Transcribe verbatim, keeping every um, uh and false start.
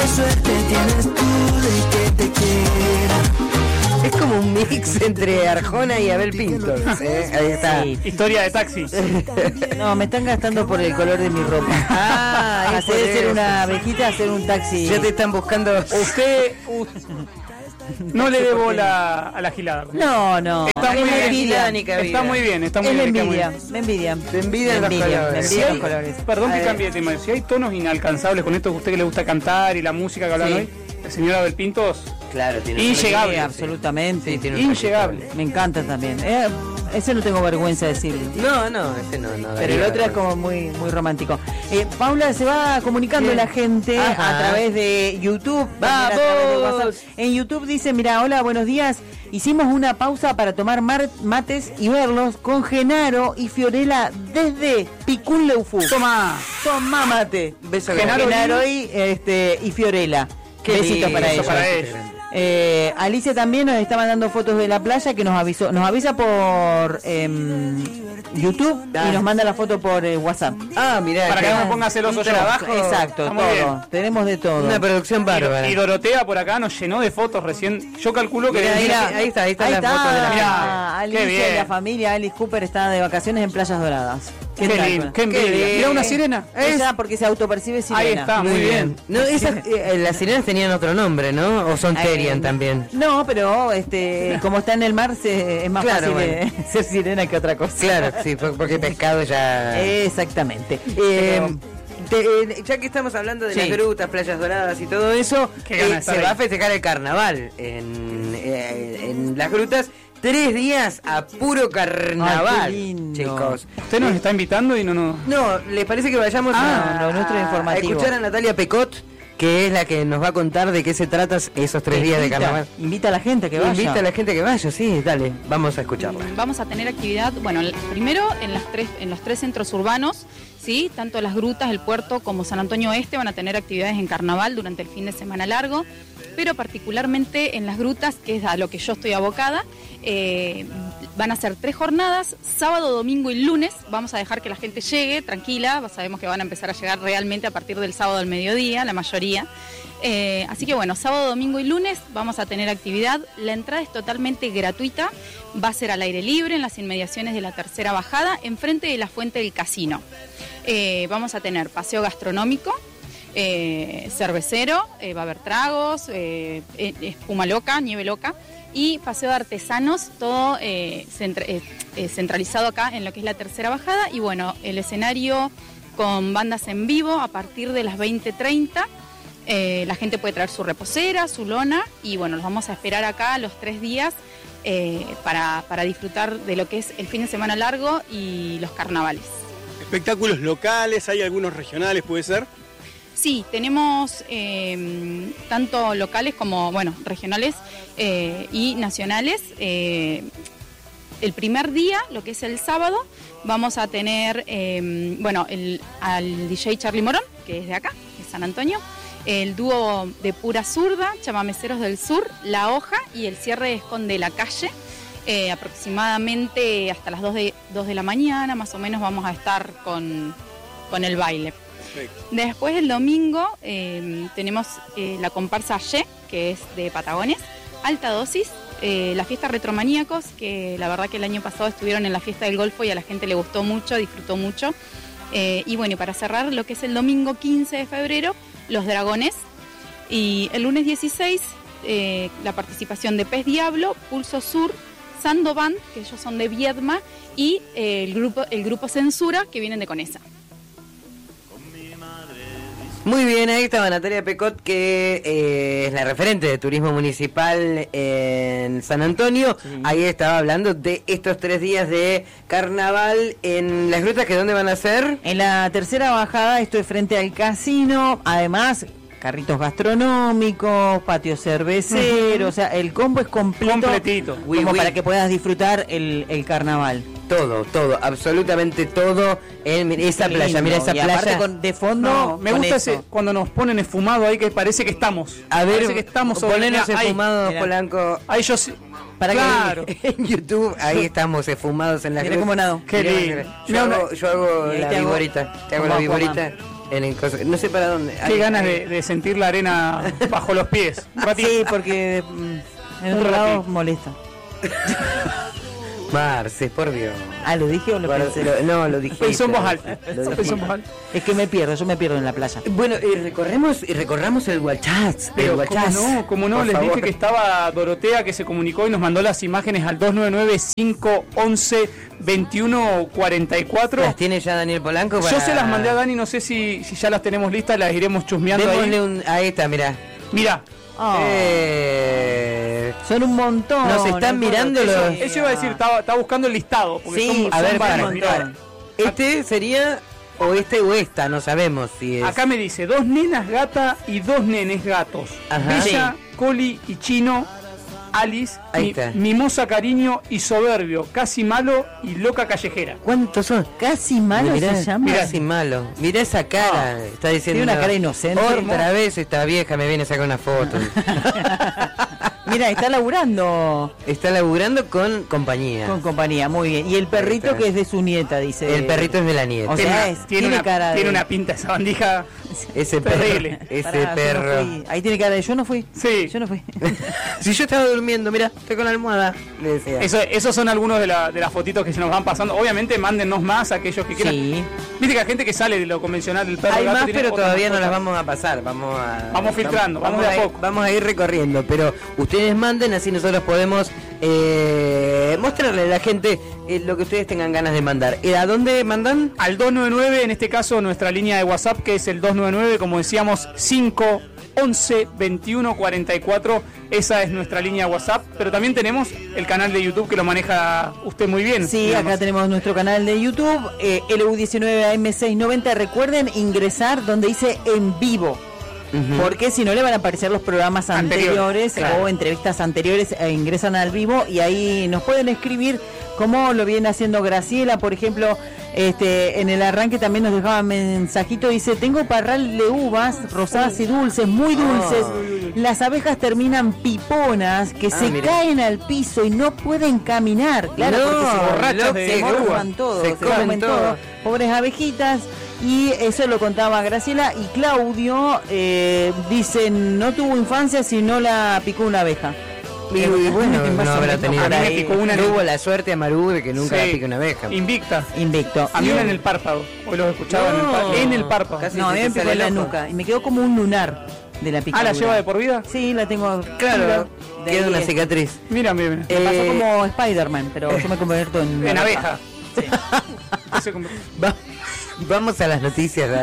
qué suerte tienes tú de que te quiera. Es como un mix entre Arjona y Abel Pintos, ¿eh? Ahí está. Sí. Historia de taxi. No, me están gastando por el color de mi ropa. Ah, es hacer por de ser eso. una abejita, hacer un taxi. Ya te están buscando. Usted u- no le dé bola a la gilada. No, no. Está Es muy la bien. envidia. Ni cabida. Está muy bien, está muy Es la bien. está muy envidia. bien. Me envidian. Te envidian los envidia, colores. me Si envidian hay- los colores. Perdón que A ver. cambie de tema. Si hay tonos inalcanzables con esto que a usted que le gusta cantar y la música que hablan Sí. hoy, el señor Abel Pintos, Claro, tiene Inllegable. Sí, absolutamente. Sí, tiene un inllegable. Me encanta también. Eh, ese no tengo vergüenza de decirlo. No, no, ese no, no. Pero el otro es como muy muy romántico. Eh, Paula, se va comunicando Bien. la gente Ajá. a través de YouTube. también a ¡Vamos! través de WhatsApp. En YouTube dice, mira, hola, buenos días. Hicimos una pausa para tomar mar- mates y verlos con Genaro y Fiorella desde Picún Leufú. Toma. Toma mate. Beso Genaro, grande. Genaro y, este, y Fiorella. Qué Besitos lindo, para Eso ellos. para ellos. Eh, Alicia también nos está mandando fotos de la playa, que nos avisó, nos avisa por em, YouTube Ah. y nos manda la foto por eh, WhatsApp. Ah, mirá. Para que acá. no me ponga celoso Un yo trabajo. abajo. Exacto, Está muy todo. bien. Tenemos de todo. Una producción bárbara. Y Dorotea por acá nos llenó de fotos recién. Yo calculo que Mirá, debe mirá, ser- ahí está, ahí está Ahí la está, foto de la Mirá, Alicia qué bien. y la familia. Alice Cooper está de vacaciones en Playas Doradas. Qué tal? lindo, qué Qué envidia. bien. Mirá una sirena. Ella porque se autopercibe sirena. Ahí está, muy bien. No, esas, eh, las sirenas tenían otro nombre, ¿no? O son Eh, Terian también. No, pero este, como está en el mar, se, es más Claro, fácil de ser sirena que otra cosa. Claro, sí, por- porque pescado ya. Exactamente. Eh, Pero- te- eh, ya que estamos hablando de Sí. las grutas, playas doradas y todo eso, Qué ganas de eh, estar se ahí. va a festejar el carnaval en, eh, en las grutas. Tres días a puro carnaval, Ay, qué lindo. chicos. Usted nos está invitando y no nos... No, ¿les parece que vayamos Ah, a, lo nuestro a- informativo. a escuchar a Natalia Pecot, que es la que nos va a contar de qué se trata esos tres días de invita, carnaval? invita a la gente que vaya. Invita a la gente que vaya, sí, dale, vamos a escucharla. Vamos a tener actividad, bueno, l- primero en, las tres, en los tres centros urbanos, ¿sí? Tanto las grutas, el puerto como San Antonio Oeste van a tener actividades en carnaval durante el fin de semana largo, pero particularmente en las grutas, que es a lo que yo estoy abocada, eh, van a ser tres jornadas, sábado, domingo y lunes. Vamos a dejar que la gente llegue tranquila, sabemos que van a empezar a llegar realmente a partir del sábado al mediodía, la mayoría. Eh, así que bueno, sábado, domingo y lunes vamos a tener actividad. La entrada es totalmente gratuita, va a ser al aire libre en las inmediaciones de la tercera bajada, enfrente de la fuente del casino. Eh, vamos a tener paseo gastronómico, eh, cervecero, eh, va a haber tragos, eh, eh, espuma loca, nieve loca, y paseo de artesanos, todo eh, centra- eh, eh, centralizado acá en lo que es la tercera bajada. Y bueno, el escenario con bandas en vivo a partir de las veinte treinta. Eh, la gente puede traer su reposera, su lona, y bueno, los vamos a esperar acá los tres días eh, para, para disfrutar de lo que es el fin de semana largo y los carnavales. Espectáculos locales, hay algunos regionales, puede ser. Sí, tenemos eh, tanto locales como, bueno, regionales eh, y nacionales. Eh, el primer día, lo que es el sábado, vamos a tener, eh, bueno, el, al D J Charlie Morón, que es de acá, de San Antonio, el dúo de Pura Zurda, Chamameceros del Sur, La Hoja, y el cierre es con De la Calle. Eh, aproximadamente hasta las dos de, dos de la mañana, más o menos, vamos a estar con, con el baile. Perfecto. Después el domingo eh, tenemos eh, la comparsa Ye, que es de Patagones, Alta Dosis, eh, la fiesta Retromaníacos, que la verdad que el año pasado estuvieron en la fiesta del Golfo y a la gente le gustó mucho, disfrutó mucho. Eh, y bueno, y para cerrar lo que es el domingo quince de febrero, Los Dragones, y el lunes dieciséis eh, la participación de Pez Diablo, Pulso Sur, Sandovan, que ellos son de Viedma, y eh, el grupo el grupo Censura, que vienen de Conesa. Muy bien, ahí estaba Natalia Pecot, que eh, es la referente de turismo municipal en San Antonio. Sí. Ahí estaba hablando de estos tres días de carnaval en las grutas, que ¿dónde van a ser? En la tercera bajada estoy frente al casino, además carritos gastronómicos, patio cervecero, o sea, el combo es completo, Completito. como Oui, oui. para que puedas disfrutar el, el carnaval. Todo, todo, absolutamente todo en esa Qué playa. lindo. Mira esa y aparte playa. con, de fondo, No, me con gusta eso. ese cuando nos ponen esfumado ahí que parece que estamos. A ver, parece que estamos sobre- ponenos Mirá, ahí, esfumados, mirá. Polanco. ahí yo sí. Para que- claro. En YouTube, ahí estamos esfumados en las Mirá grutas. cómo nado. Qué Mirá, lindo. mirá. Yo Mirá, hago, yo hago Y ahí la te hago- viborita. Te hago como la Aquaman. viborita. En el coso- no sé para dónde. Qué Ay, ganas ay. de, de sentir la arena bajo los pies. Un ratito. Sí, porque mm, en Un otro lado ratito. molesta. Marce, por Dios. Ah, ¿lo dije o lo Bueno, pensé? lo- no, lo dijiste. Pensó en voz alta. Lo Pensó dijiste. en voz alta. Es que me pierdo, yo me pierdo en la playa. Bueno, y recorremos y recorramos el WhatsApp. Pero el como WhatsApp. no, como no, Por les favor. dije que estaba Dorotea que se comunicó y nos mandó las imágenes al dos nueve nueve, cinco once, veintiuno cuarenta y cuatro. ¿Las tiene ya Daniel Polanco? Yo para- se las mandé a Dani, no sé si, si ya las tenemos listas, las iremos chusmeando Démosle ahí. un... Ahí está, mirá. Mira, Ah, Eh... son un montón. Nos están no mirando puedo los- creer. eso iba a decir, estaba, estaba buscando el listado. Porque Sí, son, A son ver, varias, para, mirá. para. Este sería o este o esta, no sabemos si es. Acá me dice, dos nenas gata y dos nenes gatos. Ajá. Bella, Coli y Chino, Alice, Ahí mi- está. mimosa cariño y soberbio, casi malo y loca callejera. ¿Cuántos son? Casi malo Mirá, se llama. Casi malo. Mirá esa cara. Está diciendo. Tiene una cara inocente. Otra vez esta vieja me viene a sacar una foto. Mira, está laburando Está laburando con compañía. con compañía, muy bien. Y el perrito Ahí está. que es de su nieta, dice. El perrito es de la nieta. O sea, Tiene, es- tiene tiene una, cara de- tiene una pinta esa bandija. ese perro. terrible. Ese Pará, yo no perro. fui. Ahí tiene cara de yo no fui. Sí. Yo no fui. Si yo estaba durmiendo, mira, estoy con la almohada. Le decía. Eso, esos son algunos de, la- de las fotitos que se nos van pasando. Obviamente, mándennos más a aquellos que quieran. Sí. Viste que hay gente que sale de lo convencional del perro. Hay el gato más, tiene pero otras todavía no las mascotas. vamos a pasar. Vamos a. Vamos filtrando, vamos de a ir, poco. vamos a ir recorriendo. Pero ustedes manden, así nosotros podemos eh, mostrarle a la gente eh, lo que ustedes tengan ganas de mandar. ¿Y a dónde mandan? Al dos nueve nueve, en este caso nuestra línea de WhatsApp, que es el dos nueve nueve, como decíamos, cinco once, veintiuno cuarenta y cuatro. Esa es nuestra línea de WhatsApp. Pero también tenemos el canal de YouTube que lo maneja usted muy bien. Sí, digamos. acá tenemos nuestro canal de YouTube, eh, L U diecinueve A M seiscientos noventa. Recuerden ingresar donde dice en vivo. Porque si no le van a aparecer los programas Anteriores, anteriores, claro. o entrevistas anteriores, e ingresan al vivo y ahí nos pueden escribir como lo viene haciendo Graciela, por ejemplo. Este, en el arranque también nos dejaba mensajito, dice: tengo parral de uvas rosadas y dulces, muy dulces. Las abejas terminan piponas que Ah, se mira. caen al piso y no pueden caminar. Claro, No, porque se borrachas loco, de se uva. morfan todo, Se se, comen comen todo. todo. Pobres abejitas. Y eso lo contaba Graciela. Y Claudio eh, dice: no tuvo infancia si no la picó una abeja. Y, y bueno, Más no o habrá menos tenido. a mí me ahí- picó una en el- tuvo la suerte a Maru de que nunca Sí. la pique una abeja. Invicta. Invicto. A mí Y- una en el párpado. Hoy los escuchaba en, el No. párpado. en el párpado. Casi No, a mí se me te picó en sale la loco. nuca. Y me quedó como un lunar de la picadura. Ah, ¿la lleva de por vida? Sí, la tengo. Claro, de queda ahí una es- cicatriz. Mira, mira, mira. Me pasó Eh, como Spider-Man, pero yo me convierto en. En una abeja. Sí. Ese como- Va- vamos a las noticias, dale.